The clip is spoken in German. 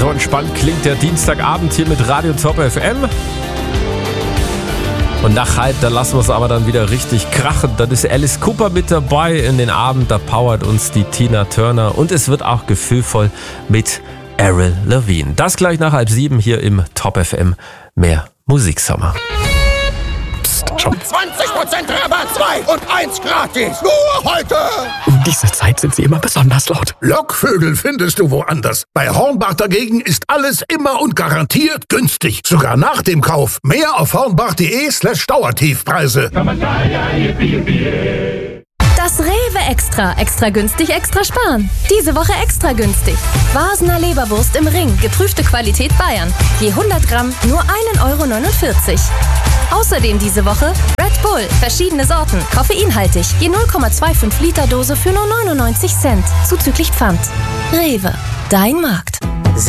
So entspannt klingt der Dienstagabend hier mit Radio Top FM. Und nach halb, da lassen wir es aber dann wieder richtig krachen. Dann ist Alice Cooper mit dabei in den Abend. Da powert uns die Tina Turner. Und es wird auch gefühlvoll mit Avril Lavigne. Das gleich nach 6:30 hier im Top FM. Mehr Musiksommer. Schon 20% Rabatt, 2 und 1 gratis. Nur heute. Um diese Zeit sind sie immer besonders laut. Lockvögel findest du woanders. Bei Hornbach dagegen ist alles immer und garantiert günstig. Sogar nach dem Kauf. Mehr auf hornbach.de/Dauertiefpreise. Das Rewe Extra. Extra günstig, extra sparen. Diese Woche extra günstig. Vasener Leberwurst im Ring. Geprüfte Qualität Bayern. Je 100 Gramm nur 1,49 €. Außerdem diese Woche Red Bull. Verschiedene Sorten. Koffeinhaltig. Je 0,25 Liter Dose für nur 99 Cent. Zuzüglich Pfand. Rewe. Dein Markt.